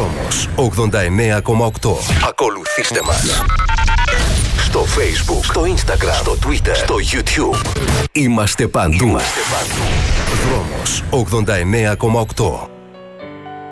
Δρόμος 89,8. Ακολουθήστε μας στο Facebook, στο Instagram, στο Twitter, στο YouTube. Είμαστε παντού. Δρόμος 89,8.